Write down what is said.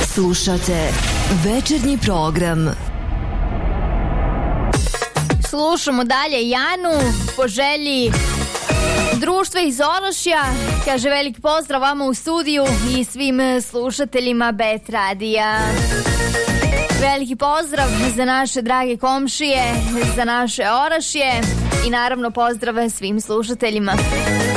Slušate večernji program. Slušamo dalje Janu po želji društva iz Orašja. Kaže veliki pozdrav vama u studiju i svim slušateljima Bet Radija. Veliki pozdrav za naše drage komšije, za naše Orašje i naravno pozdrav svim slušateljima.